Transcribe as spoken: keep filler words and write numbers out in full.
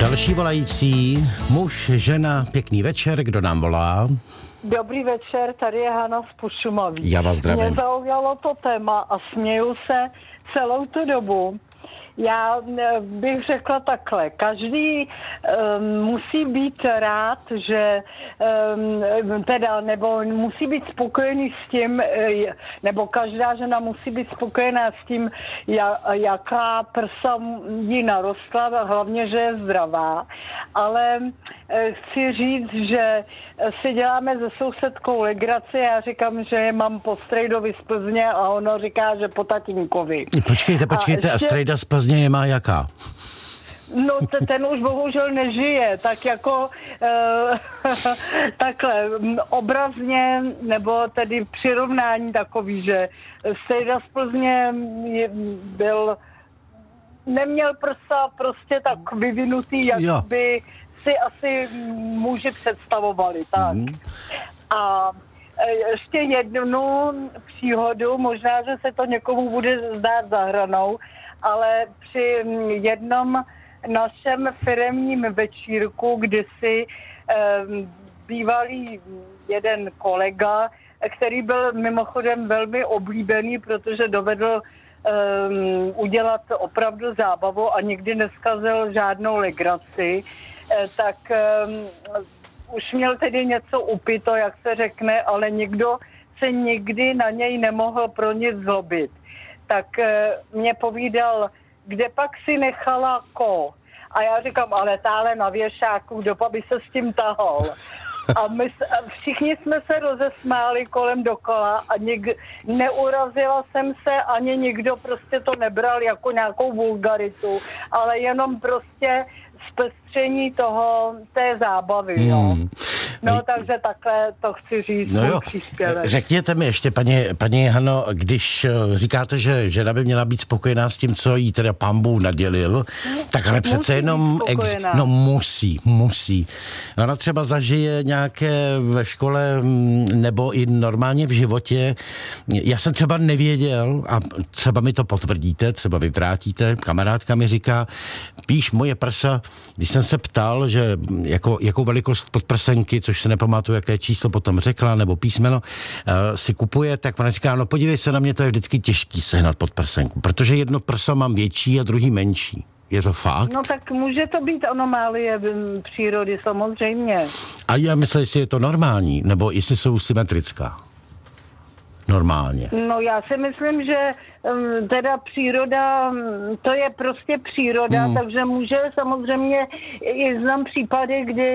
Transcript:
Další volající, muž, žena, pěkný večer, kdo nám volá? Dobrý večer, tady je Hana z Pušumaví. Já vás zdravím. Mě zaujalo to téma a směju se celou tu dobu. Já bych řekla takhle, každý um, musí být rád, že um, teda, nebo musí být spokojený s tím, nebo každá žena musí být spokojená s tím, jaká prsa jí narostla, hlavně, že je zdravá. Ale chci říct, že si děláme se sousedkou legraci, já říkám, že je mám po strejdovi z Plzně a ono říká, že po tatínkovi. Počkejte, počkejte, a, ještě... a strejda z Plzně je má jaká? No, t- ten už bohužel nežije, tak jako e, takhle obrazně, nebo tedy přirovnání takový, že strejda z Plzně je, byl, neměl prsa prostě tak vyvinutý, jak jo. by si asi muži představovali, tak. Mm. A ještě jednu příhodu, možná, že se to někomu bude zdát za hranou, ale při jednom našem firemním večírku, kdy si eh, bývalý jeden kolega, který byl mimochodem velmi oblíbený, protože dovedl eh, udělat opravdu zábavu a nikdy neskazil žádnou legraci, eh, tak eh, už měl tedy něco upito, jak se řekne, ale nikdo se nikdy na něj nemohl pro nic zlobit. Tak e, mě povídal, kde pak si nechala ko. A já říkám, ale táhle na věšáku, kdo by se s tím tahal. A my všichni jsme se rozesmáli kolem dokola a nik, neurazila jsem se, ani nikdo prostě to nebral jako nějakou vulgaritu, ale jenom prostě zpestření toho, té zábavy, hmm. jo. No, takže takhle to chci říct. No jo, řekněte mi ještě, paní, paní Hano, když říkáte, že žena by měla být spokojená s tím, co jí teda Pán Bůh nadělil, tak ale přece musí jenom... Ex, no musí, musí. Ona třeba zažije nějaké ve škole nebo i normálně v životě. Já jsem třeba nevěděl, a třeba mi to potvrdíte, třeba vyvrátíte, kamarádka mi říká, píš moje prsa, když jsem se ptal, že jako, jakou velikost podprsenky, což se nepamatuju, jaké číslo potom řekla, nebo písmeno, uh, si kupuje, tak ona říká, no podívej se na mě, to je vždycky těžký sehnat podprsenku, protože jedno prso mám větší a druhý menší. Je to fakt? No tak může to být anomálie přírody, samozřejmě. A já myslím, jestli je to normální, nebo jestli jsou symetrická. Normálně. No já si myslím, že um, teda příroda, to je prostě příroda, hmm. takže může samozřejmě, i znám případy, kdy